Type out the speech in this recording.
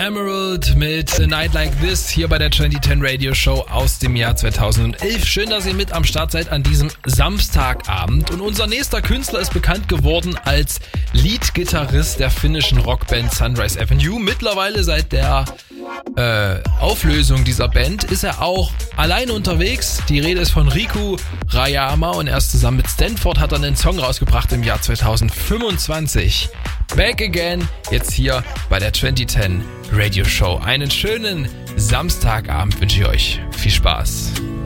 Emerald mit A Night Like This hier bei der 2010 Radio Show aus dem Jahr 2011. Schön, dass ihr mit am Start seid an diesem Samstagabend. Und unser nächster Künstler ist bekannt geworden als Lead-Gitarrist der finnischen Rockband Sunrise Avenue. Mittlerweile seit der Auflösung dieser Band ist er auch alleine unterwegs. Die Rede ist von Riku Rajama und erst zusammen mit Stanford hat er einen Song rausgebracht im Jahr 2025. Back Again, jetzt hier bei der 2010 Radio Show. Einen schönen Samstagabend wünsche ich euch. Viel Spaß.